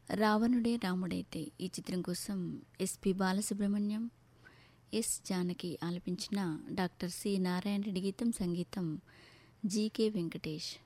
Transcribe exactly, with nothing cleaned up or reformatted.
రావణుడే రాముడైతే ఈ చిత్రం కోసం ఎస్పి బాలసుబ్రహ్మణ్యం, ఎస్ జానకి ఆలపించిన డాక్టర్ సి నారాయణ రెడ్డి గీతం, సంగీతం జీకే వెంకటేష్.